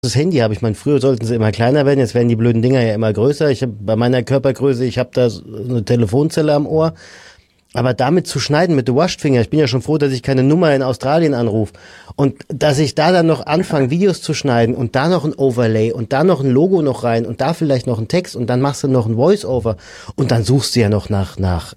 das Handy habe. Ich meine, früher sollten sie immer kleiner werden, jetzt werden die blöden Dinger ja immer größer. Ich habe bei meiner Körpergröße, ich habe da so eine Telefonzelle am Ohr. Aber damit zu schneiden mit The Washed Finger, ich bin ja schon froh, dass ich keine Nummer in Australien anrufe. Und dass ich da dann noch anfange, Videos zu schneiden und da noch ein Overlay und da noch ein Logo noch rein und da vielleicht noch ein Text und dann machst du noch ein Voice-Over und dann suchst du ja noch nach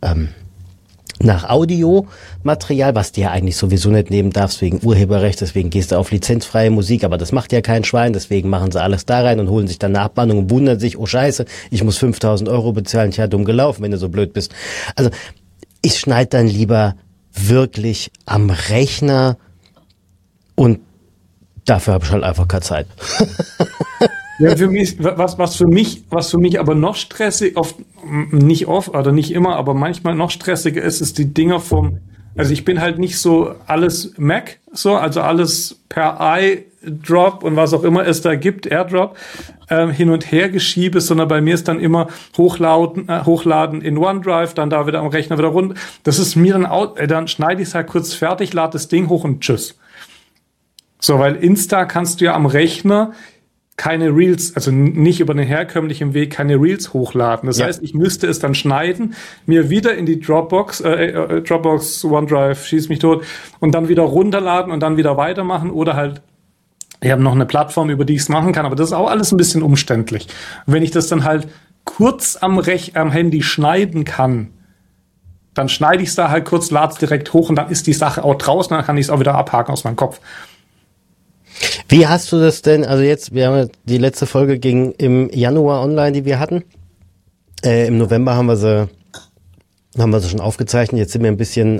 Audiomaterial, was du ja eigentlich sowieso nicht nehmen darfst wegen Urheberrecht, deswegen gehst du auf lizenzfreie Musik, aber das macht ja kein Schwein, deswegen machen sie alles da rein und holen sich dann Nachbannung und wundern sich, oh Scheiße, ich muss 5.000 Euro bezahlen, ich ja dumm gelaufen, wenn du so blöd bist. Also ich schneide dann lieber wirklich am Rechner und dafür habe ich halt einfach keine Zeit. Ja, für mich, was für mich aber noch stressig, nicht oft oder nicht immer, aber manchmal noch stressiger ist die Dinger also ich bin halt nicht so alles Mac, also alles per iDrop und was auch immer es da gibt, AirDrop, hin und her geschiebe, sondern bei mir ist dann immer hochladen in OneDrive, dann da wieder am Rechner wieder runter. Das ist mir dann schneide ich es halt kurz fertig, lade das Ding hoch und tschüss. So, weil Insta kannst du ja am Rechner keine Reels, also nicht über den herkömmlichen Weg, keine Reels hochladen. Das heißt, ich müsste es dann schneiden, mir wieder in die Dropbox, OneDrive, schieß mich tot, und dann wieder runterladen und dann wieder weitermachen oder halt, ich habe noch eine Plattform, über die ich es machen kann, aber das ist auch alles ein bisschen umständlich. Und wenn ich das dann halt kurz am Handy schneiden kann, dann schneide ich es da halt kurz, lade es direkt hoch und dann ist die Sache auch draußen, dann kann ich es auch wieder abhaken aus meinem Kopf. Wie hast du das denn, also jetzt, wir haben die letzte Folge ging im Januar online, die wir hatten. Im November haben wir sie schon aufgezeichnet. Jetzt sind wir ein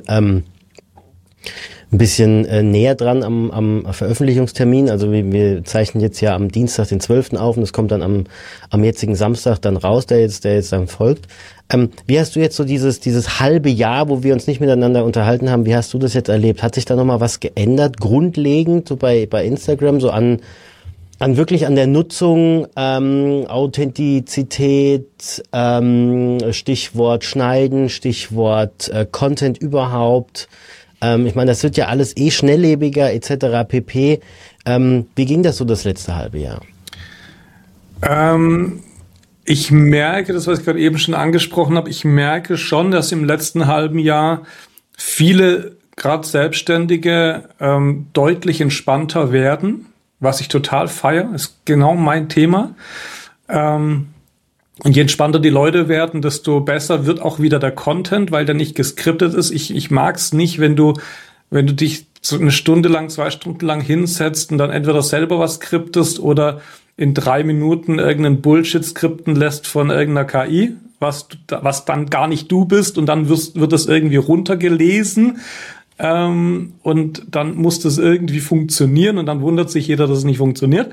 bisschen näher dran am Veröffentlichungstermin. Also wir zeichnen jetzt ja am Dienstag, den 12. auf und es kommt dann am jetzigen Samstag dann raus, der jetzt dann folgt. Wie hast du jetzt so dieses halbe Jahr, wo wir uns nicht miteinander unterhalten haben, wie hast du das jetzt erlebt? Hat sich da nochmal was geändert, grundlegend, so bei Instagram, so an wirklich an der Nutzung, Authentizität, Stichwort Schneiden, Stichwort Content überhaupt? Ich meine, das wird ja alles schnelllebiger etc. pp. Wie ging das so das letzte halbe Jahr? Ich merke, das, was ich gerade eben schon angesprochen habe, ich merke schon, dass im letzten halben Jahr viele, gerade Selbstständige, deutlich entspannter werden, was ich total feiere, ist genau mein Thema. Und je entspannter die Leute werden, desto besser wird auch wieder der Content, weil der nicht geskriptet ist. Ich mag es nicht, wenn du dich so eine Stunde lang, 2 Stunden lang hinsetzt und dann entweder selber was skriptest oder in 3 Minuten irgendeinen Bullshit skripten lässt von irgendeiner KI, was dann gar nicht du bist und dann wird das irgendwie runtergelesen und dann muss das irgendwie funktionieren und dann wundert sich jeder, dass es nicht funktioniert.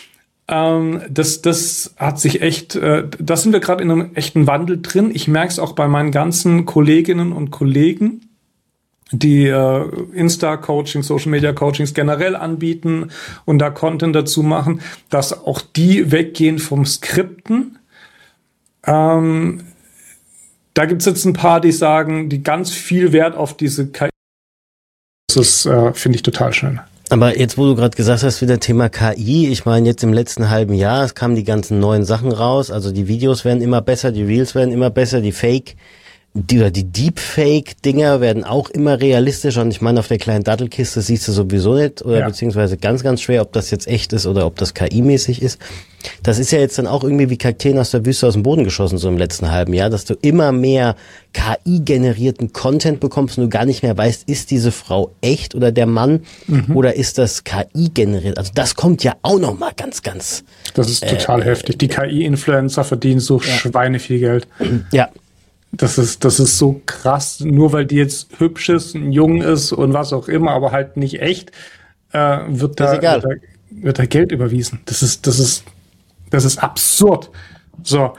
Das hat sich echt, da sind wir gerade in einem echten Wandel drin. Ich merke es auch bei meinen ganzen Kolleginnen und Kollegen, die Insta-Coachings, Social-Media-Coachings generell anbieten und da Content dazu machen, dass auch die weggehen vom Skripten. Da gibt's jetzt ein paar, die sagen, die ganz viel Wert auf diese KI. Das ist, finde ich, total schön. Aber jetzt, wo du gerade gesagt hast, wieder Thema KI, ich meine, jetzt im letzten halben Jahr, es kamen die ganzen neuen Sachen raus, also die Videos werden immer besser, die Reels werden immer besser, die Deepfake-Dinger werden auch immer realistischer und ich meine, auf der kleinen Dattelkiste siehst du sowieso nicht oder beziehungsweise ganz, ganz schwer, ob das jetzt echt ist oder ob das KI-mäßig ist. Das ist ja jetzt dann auch irgendwie wie Kakteen aus der Wüste aus dem Boden geschossen, so im letzten halben Jahr, dass du immer mehr KI-generierten Content bekommst und du gar nicht mehr weißt, ist diese Frau echt oder der Mann oder ist das KI-generiert? Also das kommt ja auch nochmal ganz, ganz... Das ist total heftig. Die KI-Influencer verdienen so Schweine viel Geld. Ja. Das ist so krass, nur weil die jetzt hübsch ist, jung ist und was auch immer, aber halt nicht echt, wird da Geld überwiesen. Das ist absurd. So.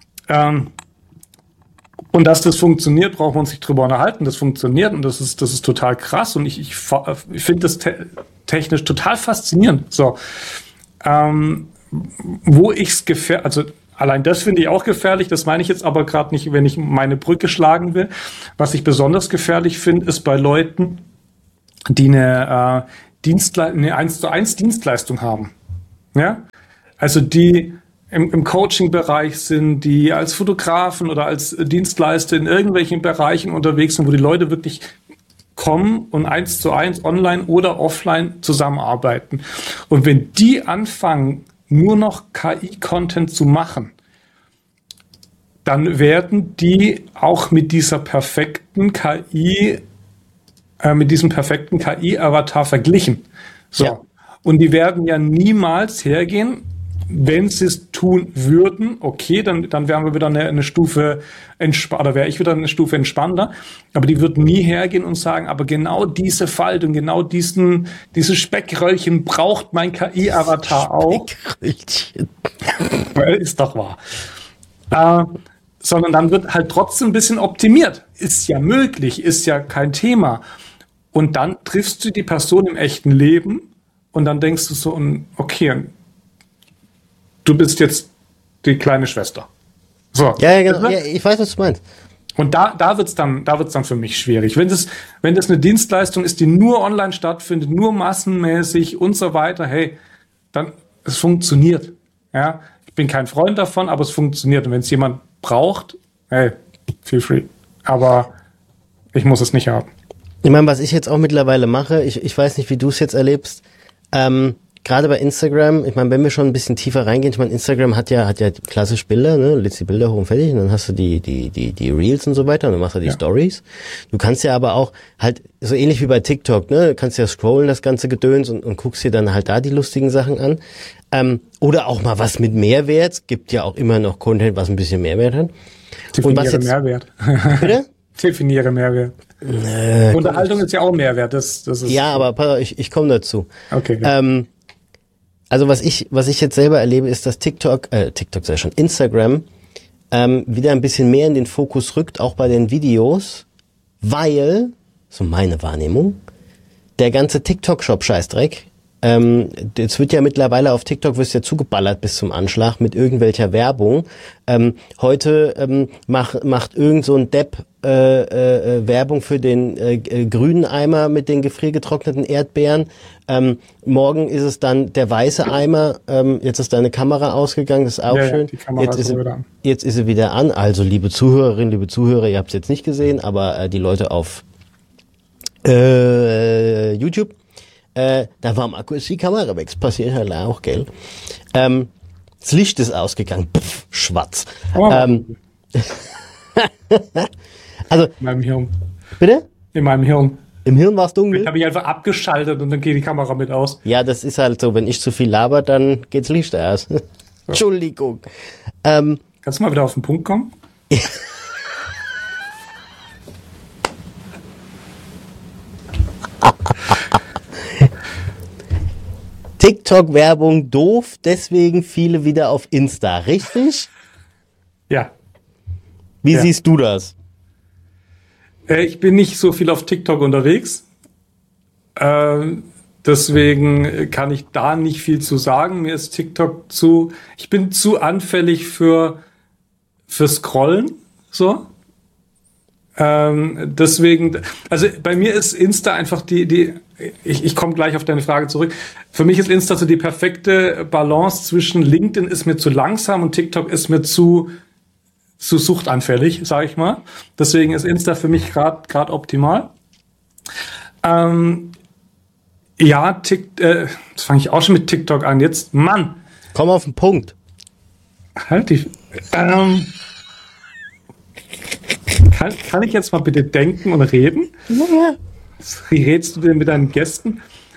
Und dass das funktioniert, braucht man sich drüber unterhalten. Das funktioniert und das ist total krass und ich finde das technisch total faszinierend. So. Wo ich's also allein das finde ich auch gefährlich, das meine ich jetzt aber gerade nicht, wenn ich meine Brücke schlagen will. Was ich besonders gefährlich finde, ist bei Leuten, die eine 1:1 Dienstleistung haben. Ja? Also die im Coaching-Bereich sind, die als Fotografen oder als Dienstleister in irgendwelchen Bereichen unterwegs sind, wo die Leute wirklich kommen und 1:1 online oder offline zusammenarbeiten. Und wenn die anfangen, nur noch KI-Content zu machen, dann werden die auch mit dieser perfekten KI, mit diesem perfekten KI-Avatar verglichen. So. Ja. Und die werden ja niemals hergehen, wenn sie es tun würden, okay, dann wären wir wieder eine Stufe entspannter, wäre ich wieder eine Stufe entspannter, aber die würden nie hergehen und sagen, aber genau diese Faltung, genau dieses Speckröllchen braucht mein KI-Avatar auch. Speckröllchen. Ist doch wahr. Sondern dann wird halt trotzdem ein bisschen optimiert. Ist ja möglich, ist ja kein Thema. Und dann triffst du die Person im echten Leben und dann denkst du so, okay, du bist jetzt die kleine Schwester. So. Ja, genau. Ja, ich weiß, was du meinst. Und da wird's dann für mich schwierig. Wenn das eine Dienstleistung ist, die nur online stattfindet, nur massenmäßig und so weiter, hey, dann, es funktioniert. Ja, ich bin kein Freund davon, aber es funktioniert. Und wenn es jemand braucht, hey, feel free. Aber ich muss es nicht haben. Ich meine, was ich jetzt auch mittlerweile mache, ich weiß nicht, wie du es jetzt erlebst, gerade bei Instagram, ich meine, wenn wir schon ein bisschen tiefer reingehen, ich meine, Instagram hat ja klassisch Bilder, ne, lädst die Bilder hoch und fertig und dann hast du die Reels und so weiter und dann machst du die Stories. Du kannst ja aber auch halt, so ähnlich wie bei TikTok, ne, du kannst ja scrollen, das ganze Gedöns und guckst dir dann halt da die lustigen Sachen an. Oder auch mal was mit Mehrwert, gibt ja auch immer noch Content, was ein bisschen Mehrwert hat. Definiere Mehrwert. Bitte? Definiere Mehrwert. Unterhaltung ist ja auch Mehrwert. Das ist ja, aber ich komme dazu. Okay. Also was ich jetzt selber erlebe, ist, dass TikTok sei schon, Instagram wieder ein bisschen mehr in den Fokus rückt, auch bei den Videos, weil, so meine Wahrnehmung, der ganze TikTok-Shop-Scheißdreck, jetzt wird ja mittlerweile auf TikTok wirst ja zugeballert bis zum Anschlag mit irgendwelcher Werbung. Heute macht irgend so ein Depp Werbung für den grünen Eimer mit den gefriergetrockneten Erdbeeren. Morgen ist es dann der weiße Eimer. Jetzt ist deine Kamera ausgegangen, das ist auch schön. Jetzt ist sie wieder an. Also liebe Zuhörerinnen, liebe Zuhörer, ihr habt es jetzt nicht gesehen, aber die Leute auf YouTube, da war am Akku ist die Kamera weg. Das passiert halt auch, gell? Das Licht ist ausgegangen. Pff, schwarz. Oh. Also, in meinem Hirn. Bitte? In meinem Hirn. Im Hirn war es dunkel? Ich habe mich einfach abgeschaltet und dann geht die Kamera mit aus. Ja, das ist halt so. Wenn ich zu viel laber, dann geht's Licht aus. Ja. Entschuldigung. Kannst du mal wieder auf den Punkt kommen? TikTok-Werbung doof, deswegen viele wieder auf Insta, richtig? Ja. Wie siehst du das? Ich bin nicht so viel auf TikTok unterwegs. Deswegen kann ich da nicht viel zu sagen. Mir ist TikTok ich bin zu anfällig für Scrollen, so. Deswegen, also bei mir ist Insta einfach ich komme gleich auf deine Frage zurück. Für mich ist Insta so die perfekte Balance zwischen LinkedIn ist mir zu langsam und TikTok ist mir zu suchtanfällig, sage ich mal. Deswegen ist Insta für mich gerade optimal. Jetzt fange ich auch schon mit TikTok an. Jetzt, Mann. Komm auf den Punkt. Halt dich. Kann ich jetzt mal bitte denken und reden? Ja. Wie redest du denn mit deinen Gästen?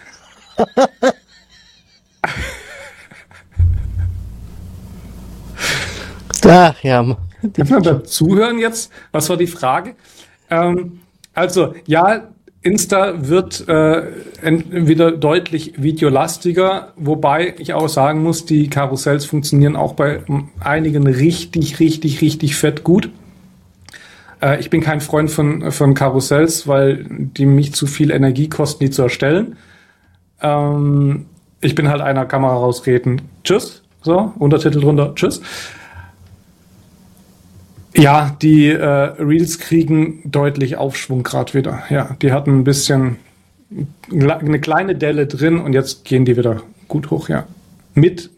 Ach ja. Darf man da zuhören jetzt? Was war die Frage? Also, ja, Insta wird wieder deutlich videolastiger, wobei ich auch sagen muss, die Karussells funktionieren auch bei einigen richtig, richtig, richtig fett gut. Ich bin kein Freund von Karussells, weil die mich zu viel Energie kosten, die zu erstellen. Ich bin halt einer, Kamera rausreden, tschüss, so, Untertitel drunter, tschüss. Ja, die Reels kriegen deutlich Aufschwung gerade wieder. Ja, die hatten ein bisschen eine kleine Delle drin und jetzt gehen die wieder gut hoch, ja. mit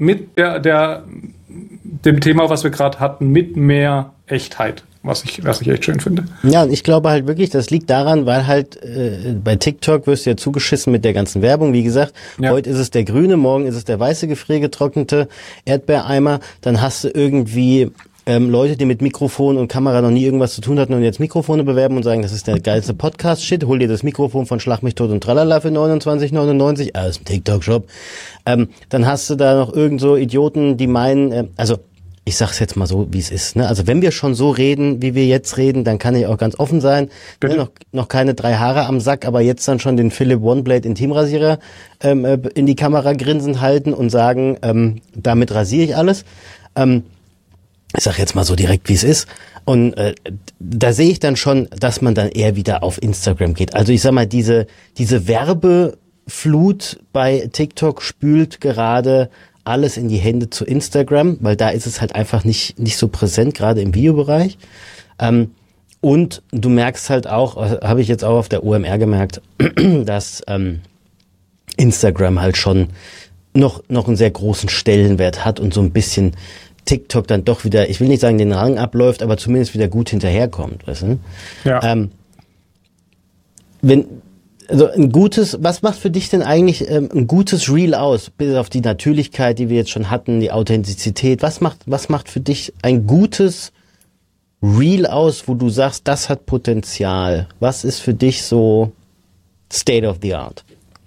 dem Thema, was wir gerade hatten, mit mehr Echtheit, was ich echt schön finde. Ja, und ich glaube halt wirklich, das liegt daran, weil halt bei TikTok wirst du ja zugeschissen mit der ganzen Werbung. Wie gesagt, heute ist es der grüne, morgen ist es der weiße gefriergetrocknete Erdbeereimer. Dann hast du irgendwie Leute, die mit Mikrofon und Kamera noch nie irgendwas zu tun hatten und jetzt Mikrofone bewerben und sagen, das ist der geilste Podcast-Shit, hol dir das Mikrofon von Schlag mich tot und tralala für 29,99, ist ein TikTok-Shop. Dann hast du da noch irgend so Idioten, die meinen, also ich sag's jetzt mal so, wie es ist, ne? Also wenn wir schon so reden, wie wir jetzt reden, dann kann ich auch ganz offen sein. Ne? Noch keine 3 Haare am Sack, aber jetzt dann schon den Philipp OneBlade Intimrasierer in die Kamera grinsend halten und sagen, damit rasiere ich alles. Ich sag jetzt mal so direkt, wie es ist. Und da sehe ich dann schon, dass man dann eher wieder auf Instagram geht. Also ich sag mal, diese Werbeflut bei TikTok spült gerade alles in die Hände zu Instagram, weil da ist es halt einfach nicht so präsent, gerade im Videobereich. Und du merkst halt auch, habe ich jetzt auch auf der OMR gemerkt, dass Instagram halt schon noch einen sehr großen Stellenwert hat und so ein bisschen TikTok dann doch wieder, ich will nicht sagen, den Rang abläuft, aber zumindest wieder gut hinterherkommt, weißt du? Ja. Also ein gutes, was macht für dich denn eigentlich ein gutes Reel aus? Bis auf die Natürlichkeit, die wir jetzt schon hatten, die Authentizität. Was macht für dich ein gutes Reel aus, wo du sagst, das hat Potenzial? Was ist für dich so State of the Art?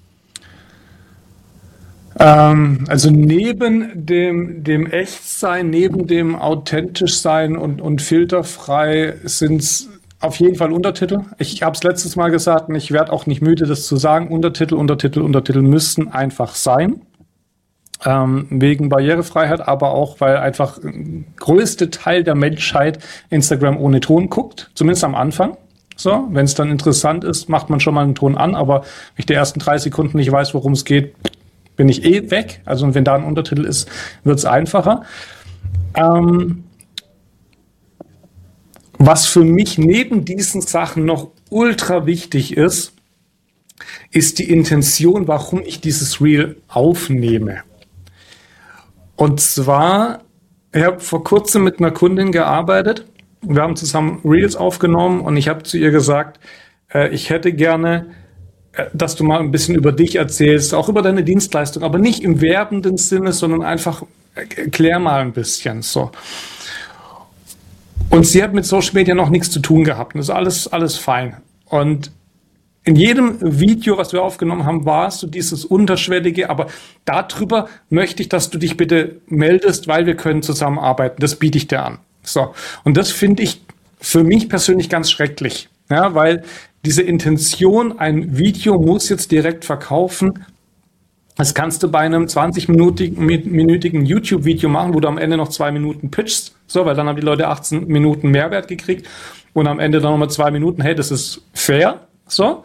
Also neben dem Echtsein, neben dem authentisch sein und filterfrei sind's auf jeden Fall Untertitel. Ich habe es letztes Mal gesagt und ich werde auch nicht müde, das zu sagen. Untertitel müssen einfach sein. Wegen Barrierefreiheit, aber auch, weil einfach der größte Teil der Menschheit Instagram ohne Ton guckt. Zumindest am Anfang. So, wenn es dann interessant ist, macht man schon mal einen Ton an. Aber wenn ich die ersten 3 Sekunden nicht weiß, worum es geht, bin ich weg. Also wenn da ein Untertitel ist, wird es einfacher. Was für mich neben diesen Sachen noch ultra wichtig ist, ist die Intention, warum ich dieses Reel aufnehme. Und zwar, ich habe vor kurzem mit einer Kundin gearbeitet. Wir haben zusammen Reels aufgenommen und ich habe zu ihr gesagt, ich hätte gerne, dass du mal ein bisschen über dich erzählst, auch über deine Dienstleistung, aber nicht im werbenden Sinne, sondern einfach erklär mal ein bisschen so. Und sie hat mit Social Media noch nichts zu tun gehabt. Das ist alles fein. Und in jedem Video, was wir aufgenommen haben, war es so dieses Unterschwellige, aber darüber möchte ich, dass du dich bitte meldest, weil wir können zusammenarbeiten. Das biete ich dir an. So. Und das finde ich für mich persönlich ganz schrecklich. Ja, weil diese Intention, ein Video muss jetzt direkt verkaufen. Das kannst du bei einem 20-minütigen YouTube-Video machen, wo du am Ende noch 2 Minuten pitchst. So, weil dann haben die Leute 18 Minuten Mehrwert gekriegt und am Ende dann nochmal 2 Minuten. Hey, das ist fair. So.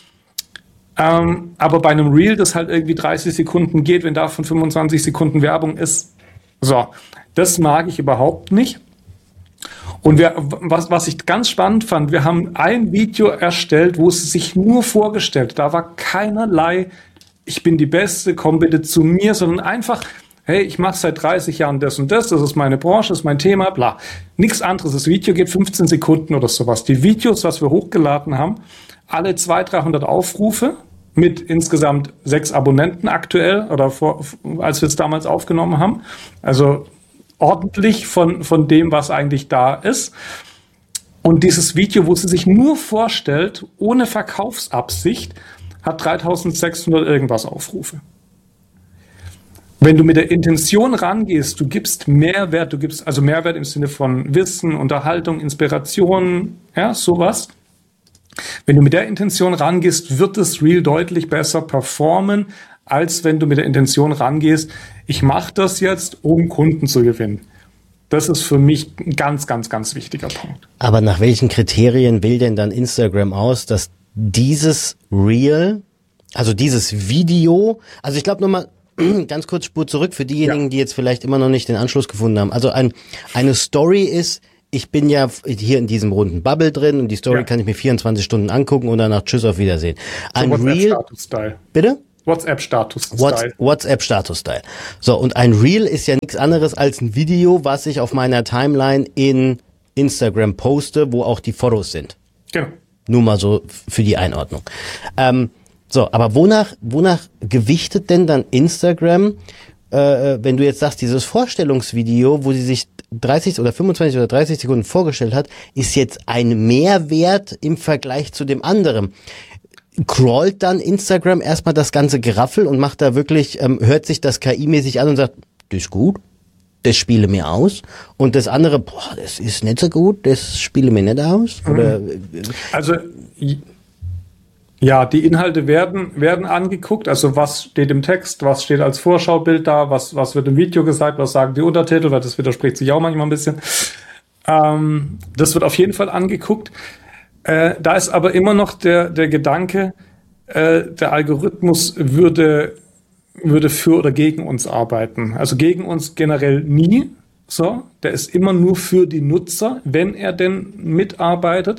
Aber bei einem Reel, das halt irgendwie 30 Sekunden geht, wenn davon 25 Sekunden Werbung ist. So. Das mag ich überhaupt nicht. Und was ich ganz spannend fand, wir haben ein Video erstellt, wo es sich nur vorgestellt, da war keinerlei, ich bin die Beste, komm bitte zu mir, sondern einfach, hey, ich mache seit 30 Jahren das und das ist meine Branche, das ist mein Thema, bla. Nichts anderes, das Video geht 15 Sekunden oder sowas. Die Videos, was wir hochgeladen haben, alle 200-300 Aufrufe mit insgesamt 6 Abonnenten aktuell oder als wir es damals aufgenommen haben. Also ordentlich von dem, was eigentlich da ist. Und dieses Video, wo sie sich nur vorstellt, ohne Verkaufsabsicht, hat 3600 irgendwas Aufrufe. Wenn du mit der Intention rangehst, du gibst Mehrwert, also Mehrwert im Sinne von Wissen, Unterhaltung, Inspiration, ja, sowas. Wenn du mit der Intention rangehst, wird das Reel deutlich besser performen, als wenn du mit der Intention rangehst, ich mache das jetzt, um Kunden zu gewinnen. Das ist für mich ein ganz, ganz, ganz wichtiger Punkt. Aber nach welchen Kriterien wählt denn dann Instagram aus, dass dieses Reel, also dieses Video, also ich glaube nochmal ganz kurz Spur zurück für diejenigen, die jetzt vielleicht immer noch nicht den Anschluss gefunden haben. Also eine Story ist, ich bin ja hier in diesem runden Bubble drin und die Story kann ich mir 24 Stunden angucken und danach tschüss, auf Wiedersehen. Ein so Reel, Status-Style. Bitte? WhatsApp-Status-Style. WhatsApp-Status-Style. So, und ein Reel ist ja nichts anderes als ein Video, was ich auf meiner Timeline in Instagram poste, wo auch die Fotos sind. Genau. Nur mal so für die Einordnung. So, aber wonach gewichtet denn dann Instagram, wenn du jetzt sagst, dieses Vorstellungsvideo, wo sie sich 30 oder 25 oder 30 Sekunden vorgestellt hat, ist jetzt ein Mehrwert im Vergleich zu dem anderen. Crawlt dann Instagram erstmal das ganze Geraffel und macht da wirklich, hört sich das KI-mäßig an und sagt, das ist gut, das spiele mir aus. Und das andere, boah, das ist nicht so gut, das spiele mir nicht aus. Oder also, ja, die Inhalte werden angeguckt, also was steht im Text, was steht als Vorschaubild da, was wird im Video gesagt, was sagen die Untertitel, weil das widerspricht sich auch manchmal ein bisschen. Das wird auf jeden Fall angeguckt. Da ist aber immer noch der Gedanke, der Algorithmus würde für oder gegen uns arbeiten. Also gegen uns generell nie. So, der ist immer nur für die Nutzer, wenn er denn mitarbeitet.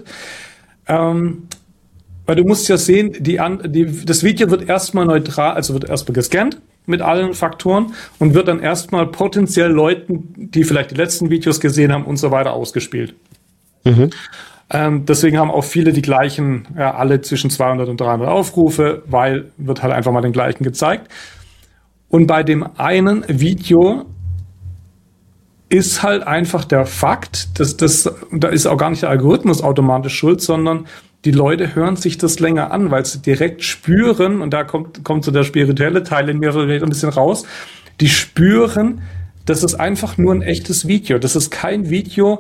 Weil du musst ja sehen, das Video wird erstmal neutral, also wird erstmal gescannt mit allen Faktoren und wird dann erstmal potenziell Leuten, die vielleicht die letzten Videos gesehen haben und so weiter, ausgespielt. Mhm. Deswegen haben auch viele die gleichen, ja, alle zwischen 200 und 300 Aufrufe, weil wird halt einfach mal den gleichen gezeigt. Und bei dem einen Video ist halt einfach der Fakt, da ist auch gar nicht der Algorithmus automatisch schuld, sondern die Leute hören sich das länger an, weil sie direkt spüren, und da kommt so der spirituelle Teil in mir vielleicht ein bisschen raus, die spüren, das ist einfach nur ein echtes Video. Das ist kein Video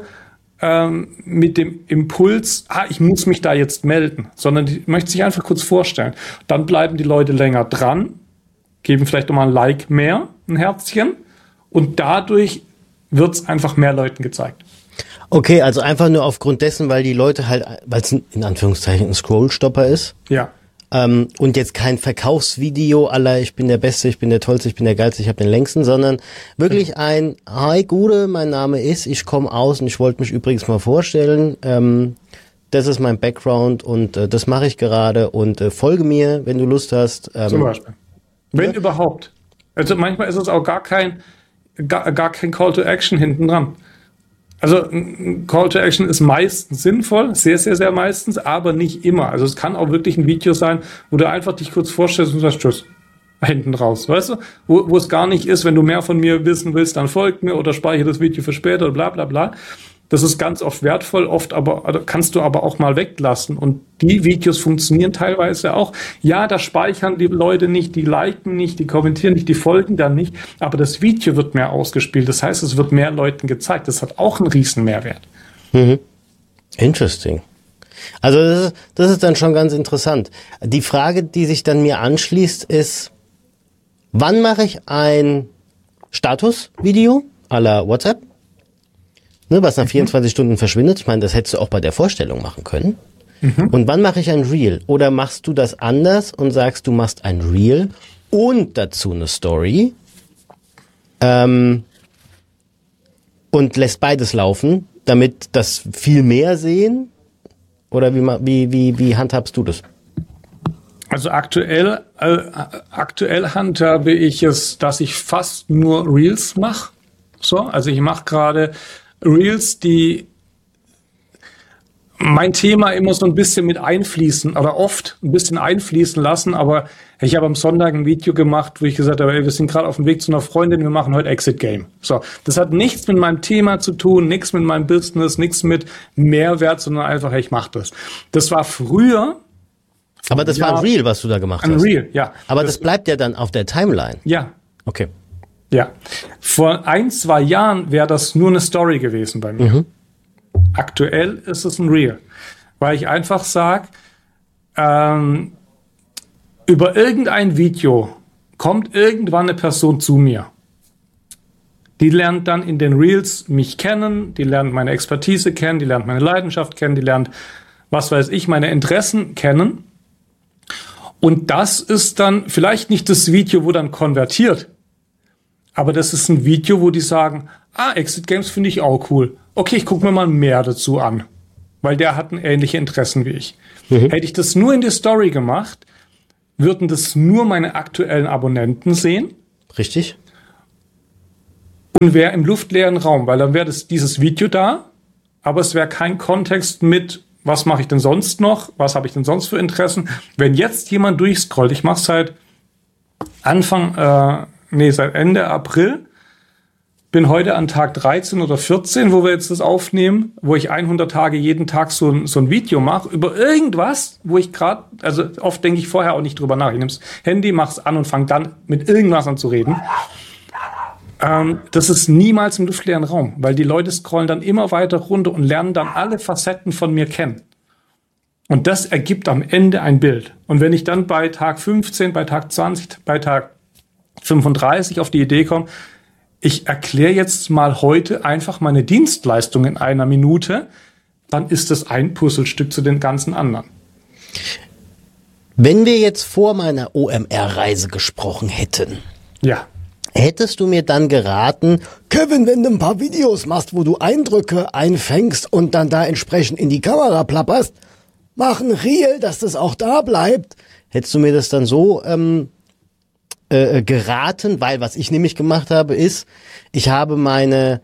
mit dem Impuls, ich muss mich da jetzt melden, sondern die möchten sich einfach kurz vorstellen. Dann bleiben die Leute länger dran, geben vielleicht nochmal ein Like mehr, ein Herzchen, und dadurch wird es einfach mehr Leuten gezeigt. Okay, also einfach nur aufgrund dessen, weil die Leute halt, weil es in Anführungszeichen ein Scrollstopper ist. Ja. Und jetzt kein Verkaufsvideo aller ich bin der Beste, ich bin der Tollste, ich bin der Geilste, ich habe den Längsten, sondern wirklich ein Hi Gude, mein Name ist, ich komme aus und ich wollte mich übrigens mal vorstellen. Das ist mein Background und das mache ich gerade und folge mir, wenn du Lust hast. Zum Beispiel. Wenn überhaupt. Also manchmal ist es auch gar kein Call to Action hinten dran. Also ein Call to Action ist meistens sinnvoll, sehr, sehr, sehr meistens, aber nicht immer. Also es kann auch wirklich ein Video sein, wo du einfach dich kurz vorstellst und sagst, tschüss, hinten raus, weißt du? Wo es gar nicht ist, wenn du mehr von mir wissen willst, dann folgt mir oder speichere das Video für später oder bla bla bla. Das ist ganz oft wertvoll, kannst du aber auch mal weglassen. Und die Videos funktionieren teilweise auch. Ja, da speichern die Leute nicht, die liken nicht, die kommentieren nicht, die folgen dann nicht. Aber das Video wird mehr ausgespielt. Das heißt, es wird mehr Leuten gezeigt. Das hat auch einen riesen Mehrwert. Mhm. Interesting. Also das ist dann schon ganz interessant. Die Frage, die sich dann mir anschließt, ist, wann mache ich ein Statusvideo à la WhatsApp? Ne, was nach 24 Stunden verschwindet. Ich meine, das hättest du auch bei der Vorstellung machen können. Mhm. Und wann mache ich ein Reel? Oder machst du das anders und sagst, du machst ein Reel und dazu eine Story und lässt beides laufen, damit das viel mehr sehen? Oder wie handhabst du das? Also aktuell handhabe ich es, dass ich fast nur Reels mache. So, also ich mache gerade Reels, die mein Thema immer so ein bisschen mit einfließen oder oft ein bisschen einfließen lassen, aber ich habe am Sonntag ein Video gemacht, wo ich gesagt habe, wir sind gerade auf dem Weg zu einer Freundin, wir machen heute Exit Game. So, das hat nichts mit meinem Thema zu tun, nichts mit meinem Business, nichts mit Mehrwert, sondern einfach, ich mache das. Das war früher. Aber das war ein Reel, was du da gemacht hast. Ein Reel, ja. Aber das bleibt ja dann auf der Timeline. Ja. Okay. Ja, vor 1-2 Jahren wäre das nur eine Story gewesen bei mir. Mhm. Aktuell ist es ein Reel, weil ich einfach sage, über irgendein Video kommt irgendwann eine Person zu mir. Die lernt dann in den Reels mich kennen, die lernt meine Expertise kennen, die lernt meine Leidenschaft kennen, die lernt, was weiß ich, meine Interessen kennen. Und das ist dann vielleicht nicht das Video, wo dann konvertiert, aber das ist ein Video, wo die sagen, Exit Games finde ich auch cool. Okay, ich gucke mir mal mehr dazu an, weil der hat ähnliche Interessen wie ich. Mhm. Hätte ich das nur in die Story gemacht, würden das nur meine aktuellen Abonnenten sehen. Richtig. Und wäre im luftleeren Raum, weil dann wäre dieses Video da, aber es wäre kein Kontext mit, was mache ich denn sonst noch, was habe ich denn sonst für Interessen. Wenn jetzt jemand durchscrollt, ich mache seit seit Ende April, bin heute an Tag 13 oder 14, wo wir jetzt das aufnehmen, wo ich 100 Tage jeden Tag so ein Video mache über irgendwas, wo ich gerade, also oft denke ich vorher auch nicht drüber nach. Ich nehme das Handy, mach's an und fange dann mit irgendwas an zu reden. Das ist niemals im luftleeren Raum, weil die Leute scrollen dann immer weiter runter und lernen dann alle Facetten von mir kennen. Und das ergibt am Ende ein Bild. Und wenn ich dann bei Tag 15, bei Tag 20, bei Tag 35 auf die Idee komme, ich erkläre jetzt mal heute einfach meine Dienstleistung in einer Minute, dann ist das ein Puzzlestück zu den ganzen anderen. Wenn wir jetzt vor meiner OMR-Reise gesprochen hätten, ja, hättest du mir dann geraten, Kevin, wenn du ein paar Videos machst, wo du Eindrücke einfängst und dann da entsprechend in die Kamera plapperst, mach ein Reel, dass das auch da bleibt. Hättest du mir das dann so geraten, weil was ich nämlich gemacht habe, ist, ich habe meine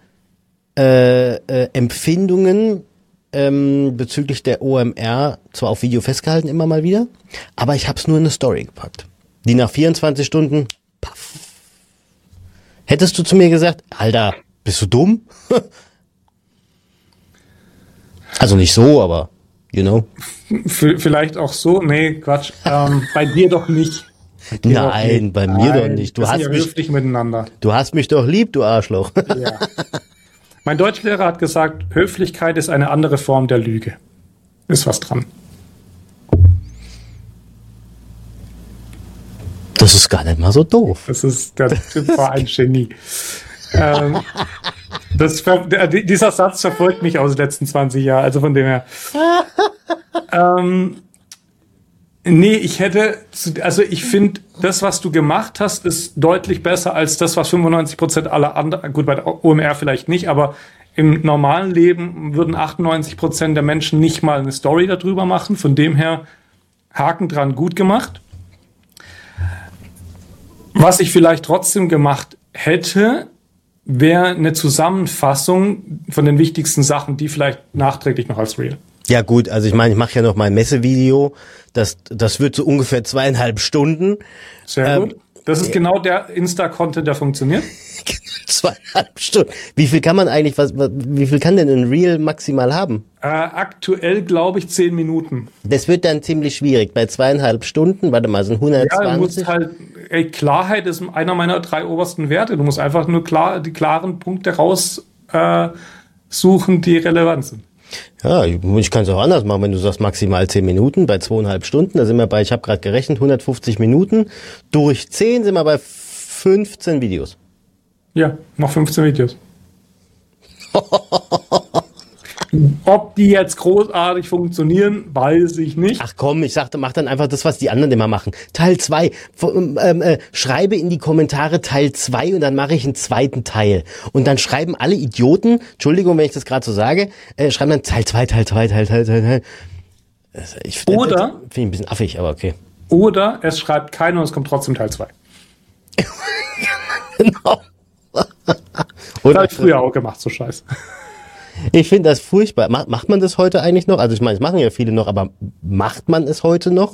Empfindungen bezüglich der OMR zwar auf Video festgehalten, immer mal wieder, aber ich habe es nur in eine Story gepackt, die nach 24 Stunden, paff. Hättest du zu mir gesagt, Alter, bist du dumm? Also nicht so, aber, you know. Vielleicht auch so, nee, Quatsch, bei dir doch nicht. Nein, bei mir doch nicht. Du hast höflich miteinander. Du hast mich doch lieb, du Arschloch. Ja. Mein Deutschlehrer hat gesagt, Höflichkeit ist eine andere Form der Lüge. Ist was dran. Das ist gar nicht mal so doof. Der Typ war ein Genie. Dieser Satz verfolgt mich aus den letzten 20 Jahren, also von dem her. Nee, ich finde, das, was du gemacht hast, ist deutlich besser als das, was 95% aller anderen, gut, bei der OMR vielleicht nicht, aber im normalen Leben würden 98% der Menschen nicht mal eine Story darüber machen. Von dem her, Haken dran, gut gemacht. Was ich vielleicht trotzdem gemacht hätte, wäre eine Zusammenfassung von den wichtigsten Sachen, die vielleicht nachträglich noch als Reel. Ja gut, also ich meine, ich mache ja noch mein Messevideo, das wird so ungefähr 2,5 Stunden. Sehr gut. Das ist genau der Insta-Content, der funktioniert. 2,5 Stunden. Wie viel kann man eigentlich, wie viel kann denn ein Reel maximal haben? Aktuell glaube ich 10 Minuten. Das wird dann ziemlich schwierig. Bei 2,5 Stunden, warte mal, sind 120. Ja, du musst halt, Klarheit ist einer meiner 3 obersten Werte. Du musst einfach nur die klaren Punkte raussuchen, die relevant sind. Ja, ich kann es auch anders machen, wenn du sagst maximal 10 Minuten, bei 2,5 Stunden, da sind wir bei, ich habe gerade gerechnet, 150 Minuten, durch 10 sind wir bei 15 Videos. Ja, noch 15 Videos. Ob die jetzt großartig funktionieren, weiß ich nicht. Ach komm, ich sagte, mach dann einfach das, was die anderen immer machen. Teil 2. Schreibe in die Kommentare Teil 2 und dann mache ich einen zweiten Teil. Und dann schreiben alle Idioten, Entschuldigung, wenn ich das gerade so sage, schreiben dann Teil 2. Finde ich ein bisschen affig, aber okay. Oder es schreibt keiner und es kommt trotzdem Teil 2. Genau. Das habe ich früher auch gemacht, so scheiße. Ich finde das furchtbar. Macht man das heute eigentlich noch? Also ich meine, es machen ja viele noch, aber macht man es heute noch?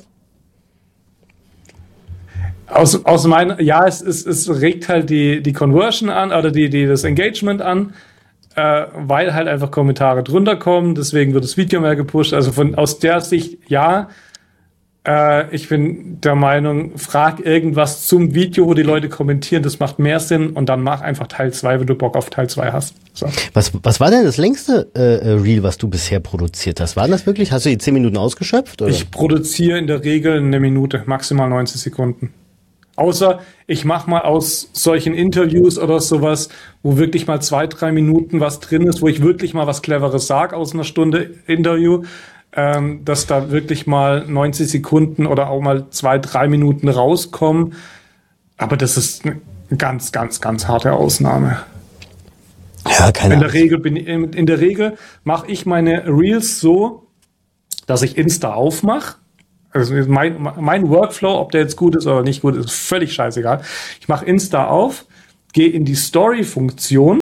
Aus meiner, ja, es regt halt die Conversion an oder das Engagement an, weil halt einfach Kommentare drunter kommen, deswegen wird das Video mehr gepusht. Also aus der Sicht, ja, ich bin der Meinung, frag irgendwas zum Video, wo die Leute kommentieren, das macht mehr Sinn und dann mach einfach Teil 2, wenn du Bock auf Teil 2 hast. So. Was war denn das längste Reel, was du bisher produziert hast? War das wirklich? Hast du die 10 Minuten ausgeschöpft? Oder? Ich produziere in der Regel eine Minute, maximal 90 Sekunden. Außer ich mache mal aus solchen Interviews oder sowas, wo wirklich mal 2-3 Minuten was drin ist, wo ich wirklich mal was Cleveres sage aus einer Stunde Interview, dass da wirklich mal 90 Sekunden oder auch mal 2-3 Minuten rauskommen. Aber das ist eine ganz, ganz, ganz harte Ausnahme. Ja, keine Ahnung. In der Regel mache ich meine Reels so, dass ich Insta aufmache. Also mein Workflow, ob der jetzt gut ist oder nicht gut ist völlig scheißegal. Ich mache Insta auf, gehe in die Story-Funktion,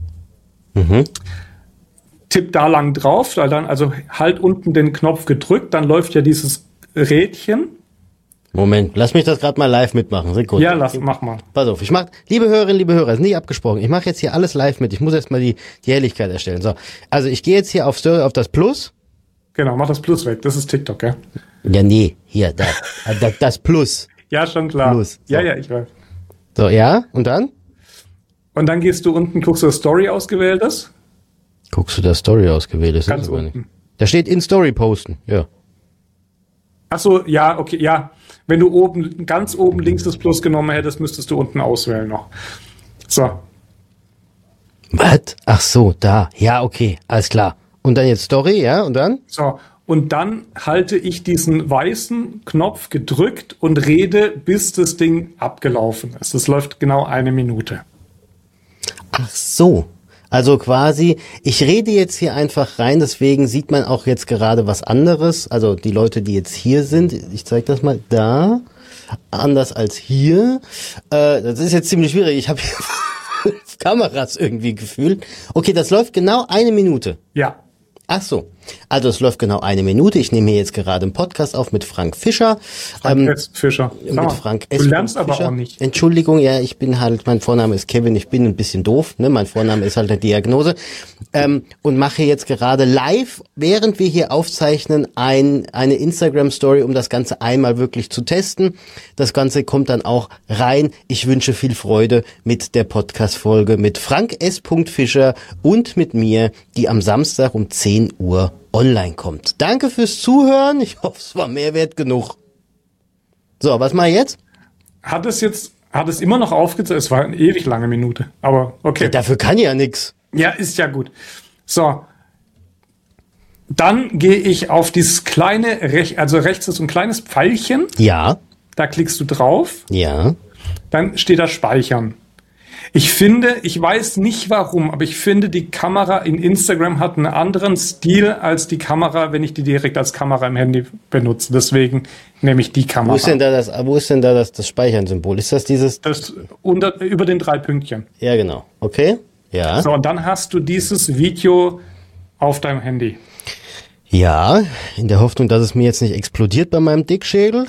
tipp da lang drauf, weil dann, also halt unten den Knopf gedrückt, dann läuft ja dieses Rädchen. Moment, lass mich das gerade mal live mitmachen. Sekunde. Ja, mach mal. Pass auf, liebe Hörerinnen, liebe Hörer, ist nie abgesprochen. Ich mache jetzt hier alles live mit. Ich muss erst mal die Helligkeit erstellen. So, also ich gehe jetzt hier auf das Plus. Genau, mach das Plus weg. Das ist TikTok, ja? Ja, nee, hier, das Plus. Ja, schon klar. Plus. So. Ja, ich weiß. So, ja, und dann? Und dann gehst du unten, guckst du, das Story ausgewählt ist. Guckst du, das Story ausgewählt ist? Ganz aber unten. nicht. Da steht in Story posten, ja. Ach so, ja, okay, ja. Wenn du ganz oben links das Plus genommen hättest, müsstest du unten auswählen noch. So. Was? Ach so, da. Ja, okay, alles klar. Und dann jetzt Story, ja, und dann? So. Und dann halte ich diesen weißen Knopf gedrückt und rede, bis das Ding abgelaufen ist. Das läuft genau 1 Minute. Ach so. Also quasi, ich rede jetzt hier einfach rein, deswegen sieht man auch jetzt gerade was anderes. Also die Leute, die jetzt hier sind, ich zeige das mal da, anders als hier. Das ist jetzt ziemlich schwierig. Ich habe hier Kameras irgendwie gefühlt. Okay, das läuft genau 1 Minute. Ja. Ach so. Also es läuft genau 1 Minute. Ich nehme hier jetzt gerade einen Podcast auf mit Frank Fischer. Frank S. Fischer. Mit Frank S. Du lernst aber Fischer. auch nicht. Entschuldigung, ja, ich bin halt, mein Vorname ist Kevin, ich bin ein bisschen doof, ne? Mein Vorname ist halt eine Diagnose. Und mache jetzt gerade live, während wir hier aufzeichnen, eine Instagram-Story, um das Ganze einmal wirklich zu testen. Das Ganze kommt dann auch rein. Ich wünsche viel Freude mit der Podcast-Folge mit Frank S. Fischer und mit mir, die am Samstag um 10 Uhr online kommt. Danke fürs Zuhören. Ich hoffe, es war Mehrwert genug. So, was mache ich jetzt? Hat es immer noch aufgezeigt? Es war eine ewig lange Minute. Aber okay. Ja, dafür kann ja nix. Ja, ist ja gut. So. Dann gehe ich auf dieses kleine, also rechts ist so ein kleines Pfeilchen. Ja. Da klickst du drauf. Ja. Dann steht da Speichern. Ich weiß nicht warum, aber ich finde, die Kamera in Instagram hat einen anderen Stil als die Kamera, wenn ich die direkt als Kamera im Handy benutze. Deswegen nehme ich die Kamera. Wo ist denn da das Speichern-Symbol? Ist das dieses? Das über den 3 Pünktchen. Ja, genau. Okay. Ja. So, und dann hast du dieses Video auf deinem Handy. Ja, in der Hoffnung, dass es mir jetzt nicht explodiert bei meinem Dickschädel.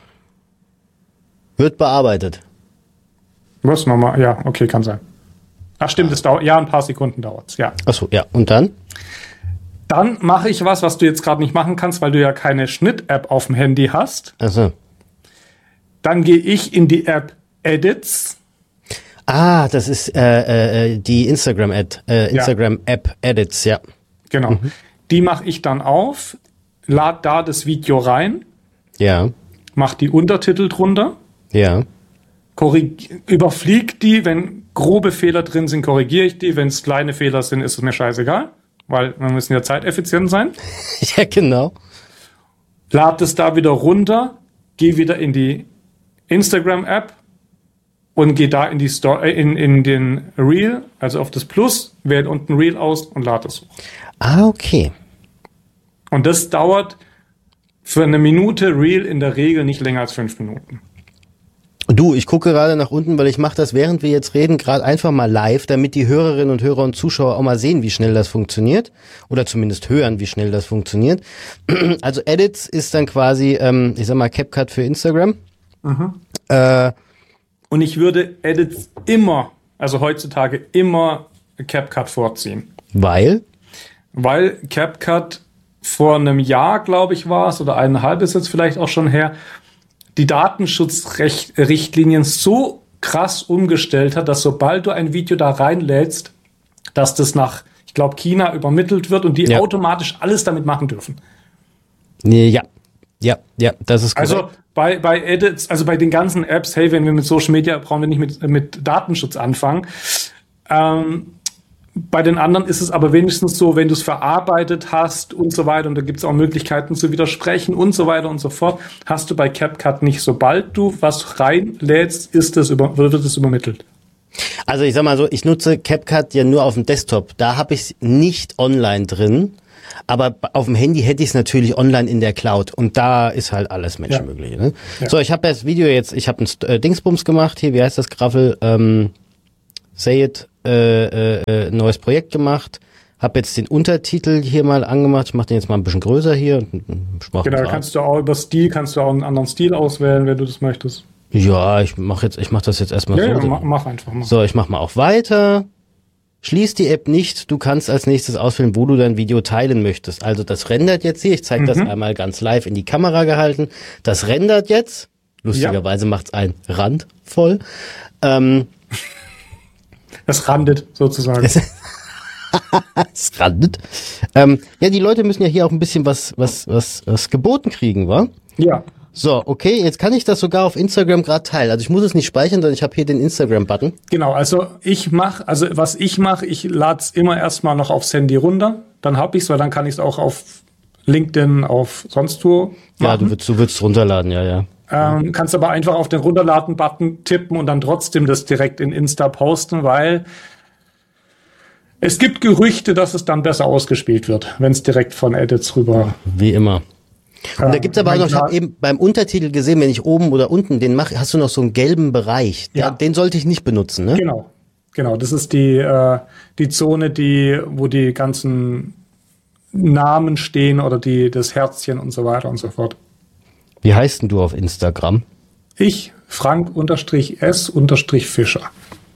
Wird bearbeitet. Was nochmal? Ja, okay, kann sein. Ach stimmt, es dauert, ja, ein paar Sekunden dauert's, ja. Ach so, ja. Und dann? Dann mache ich was du jetzt gerade nicht machen kannst, weil du ja keine Schnitt-App auf dem Handy hast. Ach so. Dann gehe ich in die App Edits. Ah, das ist die Instagram-App Edits, ja. Genau. Die mache ich dann auf, lade da das Video rein. Ja. Mach die Untertitel drunter. Ja. Überflieg die, wenn grobe Fehler drin sind, korrigiere ich die. Wenn es kleine Fehler sind, ist es mir scheißegal, weil wir müssen ja zeiteffizient sein. Ja, genau. Lad es da wieder runter, geh wieder in die Instagram-App und geh da in die in den Reel, also auf das Plus, wähl unten Reel aus und lad es hoch. Ah, okay. Und das dauert für 1 Minute Reel in der Regel nicht länger als 5 Minuten. Du, ich gucke gerade nach unten, weil ich mache das, während wir jetzt reden, gerade einfach mal live, damit die Hörerinnen und Hörer und Zuschauer auch mal sehen, wie schnell das funktioniert. Oder zumindest hören, wie schnell das funktioniert. Also Edits ist dann quasi, ich sag mal, CapCut für Instagram. Mhm. Und ich würde Edits immer, also heutzutage immer CapCut vorziehen. Weil CapCut vor einem Jahr, glaube ich, war es, oder 1,5 ist jetzt vielleicht auch schon her, die Datenschutzrichtlinien so krass umgestellt hat, dass sobald du ein Video da reinlädst, dass das nach, ich glaube, China übermittelt wird und die automatisch alles damit machen dürfen. Ja, das ist korrekt. Also bei Edits, also bei den ganzen Apps, hey, wenn wir mit Social Media, brauchen wir nicht mit Datenschutz anfangen. Bei den anderen ist es aber wenigstens so, wenn du es verarbeitet hast und so weiter, und da gibt es auch Möglichkeiten zu widersprechen und so weiter und so fort, hast du bei CapCut nicht. Sobald du was reinlädst, wird es übermittelt. Also ich sag mal so, ich nutze CapCut ja nur auf dem Desktop. Da habe ich es nicht online drin. Aber auf dem Handy hätte ich es natürlich online in der Cloud und da ist halt alles Menschenmögliche. Ne? Ja. So, ich habe das Video jetzt, ich habe ein Dingsbums gemacht hier, wie heißt das, Graffel, Say It, neues Projekt gemacht, habe jetzt den Untertitel hier mal angemacht, ich mache den jetzt mal ein bisschen größer hier. Genau, da kannst du auch über Stil, kannst du auch einen anderen Stil auswählen, wenn du das möchtest. Ja, ich mach das jetzt erstmal so. Ja, mach einfach mal. So, ich mach mal auf Weiter. Schließ die App nicht, du kannst als nächstes auswählen, wo du dein Video teilen möchtest. Also das rendert jetzt hier, ich zeige das einmal ganz live in die Kamera gehalten. Das rendert jetzt, lustigerweise macht's einen Rand voll. Es randet sozusagen. Es randet. Ja, die Leute müssen ja hier auch ein bisschen was geboten kriegen, wa? Ja. So, okay, jetzt kann ich das sogar auf Instagram gerade teilen. Also ich muss es nicht speichern, sondern ich habe hier den Instagram-Button. Genau, also was ich mache, ich lade es immer erstmal noch aufs Handy runter, dann habe ich es, weil dann kann ich es auch auf LinkedIn, auf sonst wo machen. Ja, du würdest runterladen, ja. Kannst aber einfach auf den Runterladen-Button tippen und dann trotzdem das direkt in Insta posten, weil es gibt Gerüchte, dass es dann besser ausgespielt wird, wenn es direkt von Edits rüber. Wie immer. Und da gibt's aber auch noch, ich habe eben beim Untertitel gesehen, wenn ich oben oder unten den mache, hast du noch so einen gelben Bereich. Ja. Den sollte ich nicht benutzen, ne? Genau. Das ist die Zone, wo die ganzen Namen stehen oder das Herzchen und so weiter und so fort. Wie heißt denn du auf Instagram? Ich, Frank_S_Fischer.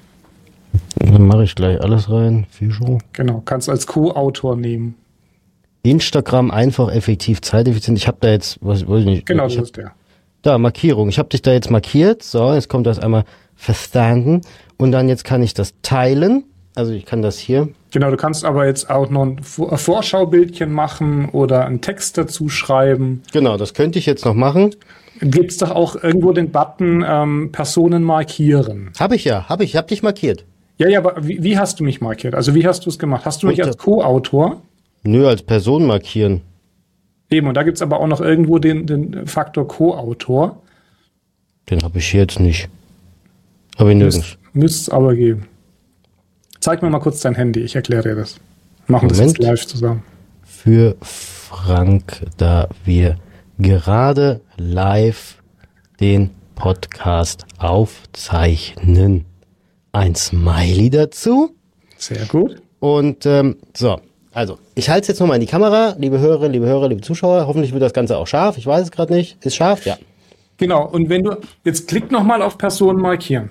Dann mache ich gleich alles rein. Fischer. Genau, kannst als Co-Autor nehmen. Instagram einfach, effektiv, zeiteffizient. Ich habe da jetzt, weiß ich nicht. Genau, das ist der. Da, Markierung. Ich habe dich da jetzt markiert. So, jetzt kommt das einmal verstanden. Und dann jetzt kann ich das teilen. Also ich kann das hier. Genau, du kannst aber jetzt auch noch ein Vorschaubildchen machen oder einen Text dazu schreiben. Genau, das könnte ich jetzt noch machen. Gibt's doch auch irgendwo den Button Personen markieren. Habe ich dich markiert. Ja, aber wie hast du mich markiert? Also wie hast du es gemacht? Hast du mich als Co-Autor? Nö, als Person markieren. Eben, und da gibt's aber auch noch irgendwo den Faktor Co-Autor. Den habe ich hier jetzt nicht. Habe ich nirgends. Müsste es aber geben. Zeig mir mal kurz dein Handy, ich erkläre dir das. Machen das jetzt live zusammen. Für Frank, da wir gerade live den Podcast aufzeichnen. Ein Smiley dazu. Sehr gut. Und so, also ich halte es jetzt nochmal in die Kamera, liebe Hörerinnen, liebe Hörer, liebe Zuschauer. Hoffentlich wird das Ganze auch scharf. Ich weiß es gerade nicht. Ist scharf? Ja. Genau, und wenn du, jetzt klick nochmal auf Personen markieren.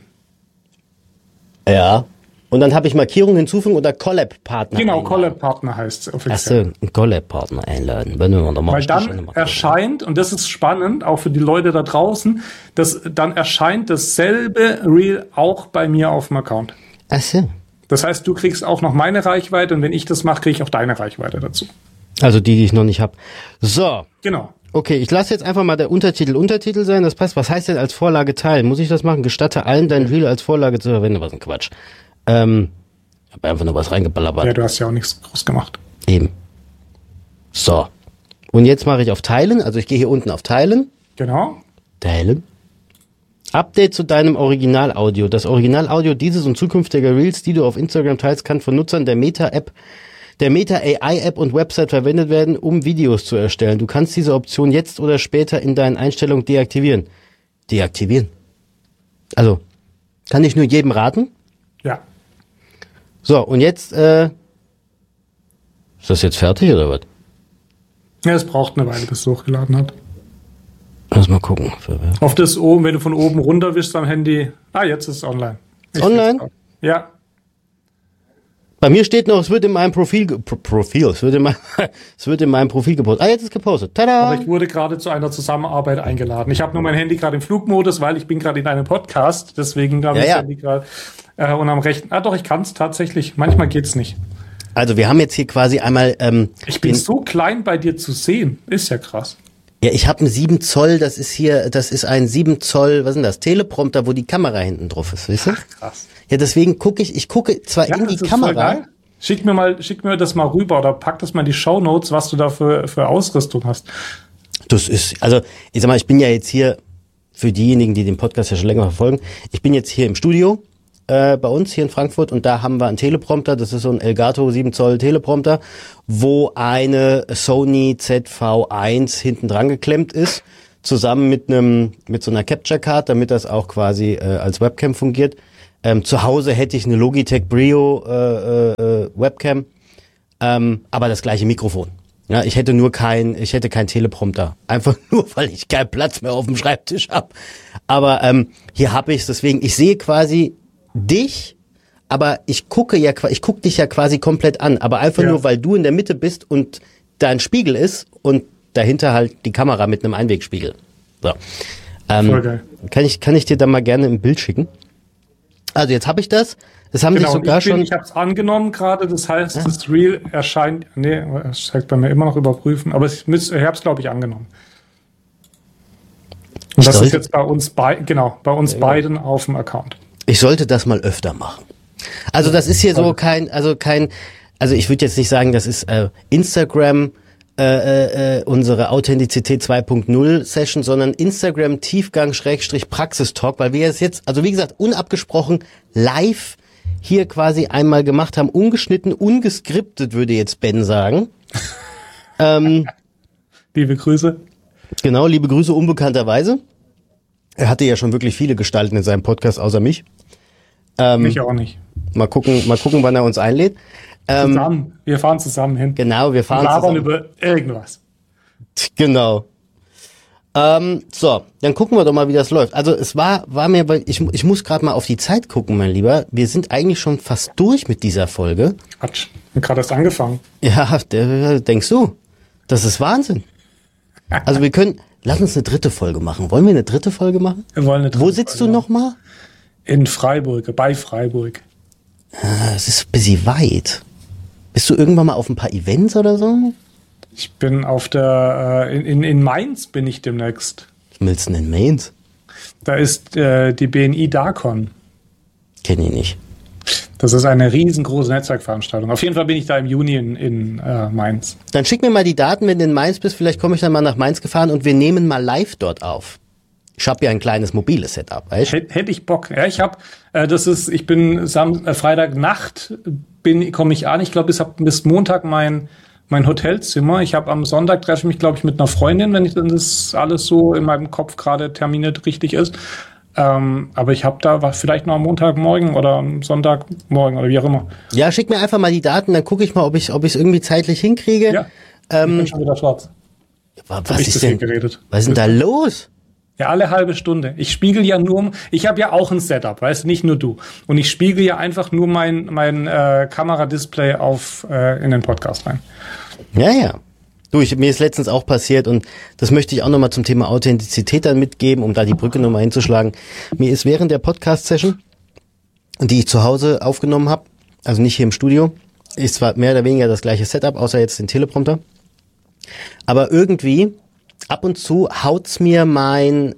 Ja. Und dann habe ich Markierungen hinzufügen oder Collab-Partner. Genau, Collab-Partner heißt es offiziell. Achso, einen Collab-Partner einladen. Wenn wir da weil dann erscheint, und das ist spannend, auch für die Leute da draußen, dann erscheint dasselbe Reel auch bei mir auf dem Account. Achso. Das heißt, du kriegst auch noch meine Reichweite und wenn ich das mache, kriege ich auch deine Reichweite dazu. Also die ich noch nicht habe. So. Genau. Okay, ich lasse jetzt einfach mal der Untertitel sein, das passt. Was heißt denn als Vorlage teilen? Muss ich das machen? Gestatte allen dein Reel als Vorlage zu verwenden? Was ein Quatsch. Ich habe einfach nur was reingeballert. Ja, du hast ja auch nichts groß gemacht. Eben. So. Und jetzt mache ich auf Teilen. Also ich gehe hier unten auf Teilen. Genau. Teilen. Update zu deinem Originalaudio. Das Originalaudio dieses und zukünftiger Reels, die du auf Instagram teilst, kann von Nutzern der Meta AI App und Website verwendet werden, um Videos zu erstellen. Du kannst diese Option jetzt oder später in deinen Einstellungen deaktivieren. Deaktivieren? Also, kann ich nur jedem raten? Ja. So, und jetzt, ist das jetzt fertig oder was? Ja, es braucht eine Weile, bis es hochgeladen hat. Lass mal gucken. Oft ist oben, wenn du von oben runter wischst am Handy. Jetzt ist es online. Online? Ja. Bei mir steht noch, es wird in meinem Profil es wird in meinem Profil gepostet. Jetzt ist gepostet. Tada! Aber ich wurde gerade zu einer Zusammenarbeit eingeladen. Ich habe nur mein Handy gerade im Flugmodus, weil ich bin gerade in einem Podcast. Deswegen habe ich das Handy gerade und am rechten. Doch, ich kann es tatsächlich. Manchmal geht's nicht. Also wir haben jetzt hier quasi einmal... ich bin so klein bei dir zu sehen. Ist ja krass. Ja, ich habe einen 7 Zoll, das ist ein 7 Zoll, was ist denn das? Teleprompter, wo die Kamera hinten drauf ist, weißt du? Ach, krass. Ja, deswegen ich gucke zwar in die Kamera. Voll geil. Schick mir das mal rüber oder pack das mal in die Shownotes, was du da für Ausrüstung hast. Das ist, also, ich sag mal, ich bin ja jetzt hier, für diejenigen, die den Podcast ja schon länger verfolgen, ich bin jetzt hier im Studio, bei uns hier in Frankfurt und da haben wir einen Teleprompter, das ist so ein Elgato 7 Zoll Teleprompter, wo eine Sony ZV-1 hinten dran geklemmt ist, zusammen mit so einer Capture Card, damit das auch quasi als Webcam fungiert. Zu Hause hätte ich eine Logitech Brio Webcam, aber das gleiche Mikrofon. Ja, ich hätte kein Teleprompter. Einfach nur, weil ich keinen Platz mehr auf dem Schreibtisch habe. Aber hier habe ich es, deswegen, ich sehe quasi dich, aber ich guck dich ja quasi komplett an. Aber einfach nur, weil du in der Mitte bist und da ein Spiegel ist und dahinter halt die Kamera mit einem Einwegspiegel. So. Voll geil. Kann ich dir da mal gerne ein Bild schicken? Also jetzt habe ich das. Das haben sich sogar schon. Ich habe es angenommen gerade. Das heißt, das Reel erscheint. Nee, es zeigt bei mir immer noch überprüfen. Aber ich habe es, glaube ich, angenommen. Und das ist jetzt bei uns beiden auf dem Account. Ich sollte das mal öfter machen. Also das ist hier so also ich würde jetzt nicht sagen, das ist Instagram unsere Authentizität 2.0 Session, sondern Instagram Tiefgang / Praxistalk, weil wir es jetzt, also wie gesagt, unabgesprochen live hier quasi einmal gemacht haben, ungeschnitten, ungeskriptet, würde jetzt Ben sagen. Liebe Grüße. Genau, liebe Grüße unbekannterweise. Er hatte ja schon wirklich viele Gestalten in seinem Podcast, außer mich. Mich auch nicht. Mal gucken, wann er uns einlädt. Zusammen. Wir fahren zusammen hin. Genau, wir fahren zusammen. Über irgendwas. Genau. So, dann gucken wir doch mal, wie das läuft. Also es war mir, weil ich muss gerade mal auf die Zeit gucken, mein Lieber. Wir sind eigentlich schon fast durch mit dieser Folge. Quatsch, wir haben gerade erst angefangen. Ja, denkst du? Das ist Wahnsinn. Also lass uns eine dritte Folge machen. Wollen wir eine dritte Folge machen? Wir wollen eine dritte Wo sitzt Folge du nochmal? In Freiburg, bei Freiburg. Es ist ein bisschen weit. Bist du irgendwann mal auf ein paar Events oder so? Ich bin auf in Mainz bin ich demnächst. Was willst du denn in Mainz? Da ist die BNI Darkon. Kenn ich nicht. Das ist eine riesengroße Netzwerkveranstaltung. Auf jeden Fall bin ich da im Juni in Mainz. Dann schick mir mal die Daten, wenn du in Mainz bist. Vielleicht komme ich dann mal nach Mainz gefahren und wir nehmen mal live dort auf. Ich habe ja ein kleines mobiles Setup, weißt du? Hätte ich Bock. Ja, ich bin Freitagnacht komme ich an. Ich glaube, bis Montag mein Hotelzimmer. Ich habe am Sonntag treffe ich mich, glaube ich, mit einer Freundin, wenn das alles so in meinem Kopf gerade terminiert richtig ist. Aber ich habe da vielleicht noch am Montagmorgen oder am Sonntagmorgen oder wie auch immer. Ja, schick mir einfach mal die Daten, dann gucke ich mal, ob ich es irgendwie zeitlich hinkriege. Ja, ich bin schon wieder schwarz. Was ist denn da los? Ja, alle halbe Stunde. Ich spiegel ja ich habe ja auch ein Setup, weißt du, nicht nur du. Und ich spiegel ja einfach nur mein Kameradisplay in den Podcast rein. Ja. Du, mir ist letztens auch passiert und das möchte ich auch nochmal zum Thema Authentizität dann mitgeben, um da die Brücke nochmal hinzuschlagen. Mir ist während der Podcast-Session, die ich zu Hause aufgenommen habe, also nicht hier im Studio, ist zwar mehr oder weniger das gleiche Setup, außer jetzt den Teleprompter, aber irgendwie ab und zu haut's mir wie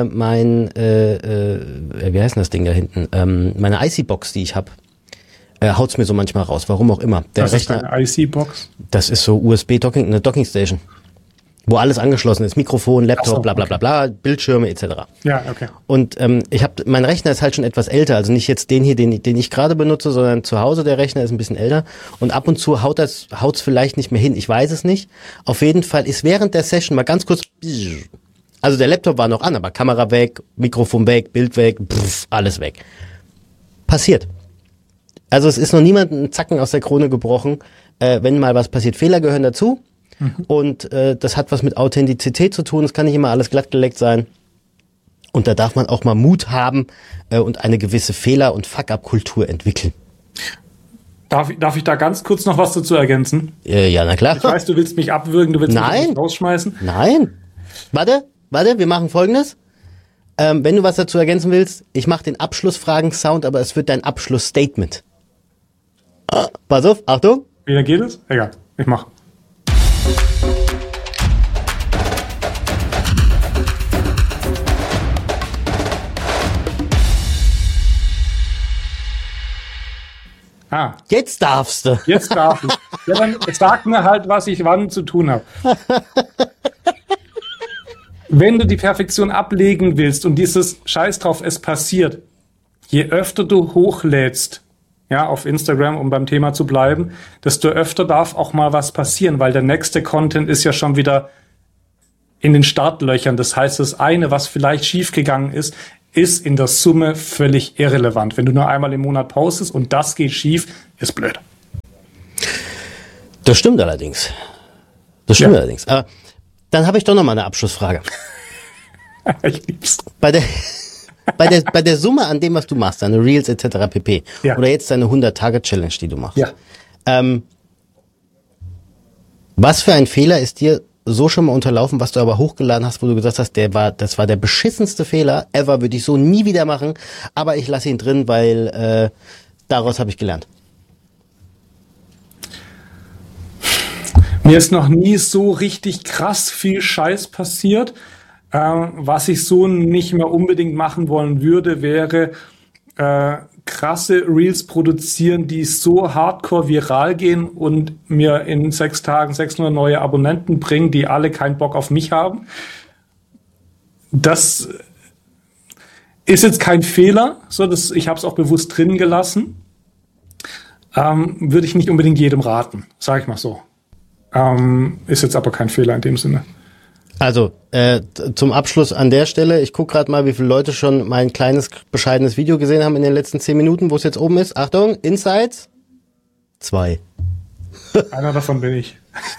heißt denn das Ding da hinten? Meine IC-Box, die ich habe, haut's mir so manchmal raus. Warum auch immer. Was ist eine IC-Box? Das ist so USB-Docking, eine Docking-Station, wo alles angeschlossen ist. Mikrofon, Laptop, bla bla bla bla, Bildschirme etc. Ja, okay. Und mein Rechner ist halt schon etwas älter, also nicht jetzt den hier, den ich gerade benutze, sondern zu Hause der Rechner ist ein bisschen älter und ab und zu haut's vielleicht nicht mehr hin, ich weiß es nicht. Auf jeden Fall ist während der Session mal ganz kurz, also der Laptop war noch an, aber Kamera weg, Mikrofon weg, Bild weg, alles weg. Passiert. Also es ist noch niemand ein Zacken aus der Krone gebrochen, wenn mal was passiert. Fehler gehören dazu. Und das hat was mit Authentizität zu tun. Es kann nicht immer alles glattgeleckt sein. Und da darf man auch mal Mut haben und eine gewisse Fehler- und Fuck-up-Kultur entwickeln. Darf ich da ganz kurz noch was dazu ergänzen? Ja, na klar. Ich weiß, du willst mich abwürgen, du willst mich rausschmeißen. Nein. Warte, wir machen Folgendes. Wenn du was dazu ergänzen willst, ich mache den Abschlussfragen-Sound, aber es wird dein Abschlussstatement. Pass auf, Achtung. Wie geht es? Egal, ich mach. Jetzt darfst du. Jetzt darf ich. Ja, dann sag mir halt, was ich wann zu tun habe. Wenn du die Perfektion ablegen willst und dieses Scheiß drauf, es passiert, je öfter du hochlädst, ja, auf Instagram, um beim Thema zu bleiben, desto öfter darf auch mal was passieren, weil der nächste Content ist ja schon wieder in den Startlöchern. Das heißt, das eine, was vielleicht schiefgegangen ist in der Summe völlig irrelevant. Wenn du nur einmal im Monat postest und das geht schief, ist blöd. Das stimmt allerdings. Allerdings. Aber dann habe ich doch noch mal eine Abschlussfrage. Ich lieb's. Bei der Summe an dem, was du machst, deine Reels etc. pp. Ja. Oder jetzt deine 100-Tage-Challenge, die du machst. Ja. Was für ein Fehler ist dir so schon mal unterlaufen, was du aber hochgeladen hast, wo du gesagt hast, das war der beschissenste Fehler ever, würde ich so nie wieder machen, aber ich lasse ihn drin, weil daraus habe ich gelernt. Mir ist noch nie so richtig krass viel Scheiß passiert. Was ich so nicht mehr unbedingt machen wollen würde, wäre krasse Reels produzieren, die so hardcore viral gehen und mir in 6 Tagen 600 neue Abonnenten bringen, die alle keinen Bock auf mich haben. Das ist jetzt kein Fehler, ich habe es auch bewusst drin gelassen. Würde ich nicht unbedingt jedem raten, sage ich mal so. Ist jetzt aber kein Fehler in dem Sinne. Also, zum Abschluss an der Stelle, ich gucke gerade mal, wie viele Leute schon mein kleines, bescheidenes Video gesehen haben in den letzten 10 Minuten, wo es jetzt oben ist. Achtung, Insights. 2. Einer davon bin ich.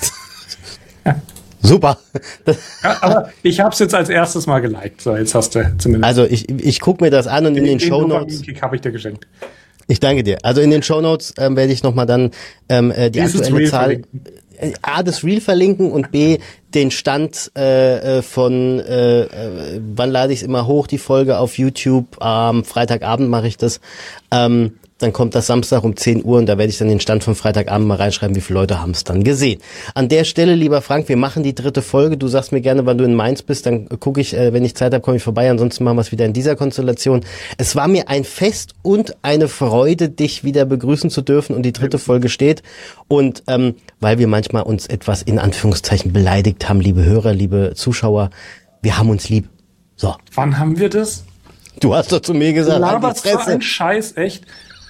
Super. Ja, aber ich habe es jetzt als erstes mal geliked. So, jetzt hast du zumindest. Also, ich gucke mir das an und in den Shownotes. Habe ich dir geschenkt. Ich danke dir. Also in den Shownotes werde ich nochmal dann die aktuelle Zahl, A, das Reel verlinken und B, den Stand von wann lade ich es immer hoch, die Folge auf YouTube. Am Freitagabend mache ich das. Dann kommt das Samstag um 10 Uhr und da werde ich dann den Stand von Freitagabend mal reinschreiben, wie viele Leute haben es dann gesehen. An der Stelle, lieber Frank, wir machen die 3. Folge. Du sagst mir gerne, wann du in Mainz bist, dann gucke ich, wenn ich Zeit habe, komme ich vorbei. Ansonsten machen wir es wieder in dieser Konstellation. Es war mir ein Fest und eine Freude, dich wieder begrüßen zu dürfen und die 3. Folge steht. Und weil wir manchmal uns etwas in Anführungszeichen beleidigt haben, liebe Hörer, liebe Zuschauer, wir haben uns lieb. So. Wann haben wir das? Du hast doch zu mir gesagt, laberst du ein Scheiß, echt?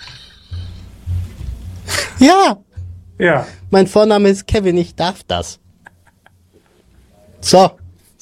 Ja. Ja. Mein Vorname ist Kevin, ich darf das. So.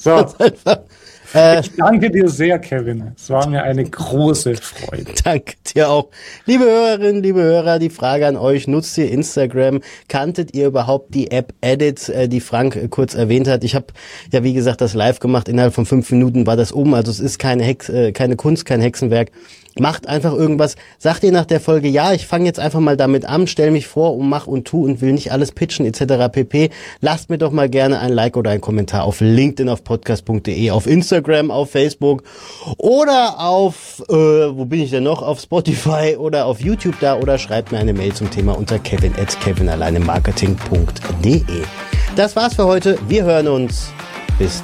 Ich danke dir sehr, Kevin. Es war mir eine große Freude. Danke dir auch. Liebe Hörerinnen, liebe Hörer, die Frage an euch, nutzt ihr Instagram? Kanntet ihr überhaupt die App Edit, die Frank kurz erwähnt hat? Ich habe ja, wie gesagt, das live gemacht. Innerhalb von 5 Minuten war das oben. Also es ist keine Kunst, kein Hexenwerk. Macht einfach irgendwas. Sagt ihr nach der Folge, ja, ich fange jetzt einfach mal damit an, stell mich vor und mach und tu und will nicht alles pitchen etc. pp. Lasst mir doch mal gerne ein Like oder einen Kommentar auf LinkedIn, auf podcast.de, auf Instagram, auf Facebook oder auf, wo bin ich denn noch? Auf Spotify oder auf YouTube da oder schreibt mir eine Mail zum Thema unter kevin@kevinalleinemarketing.de. Das war's für heute. Wir hören uns. Bis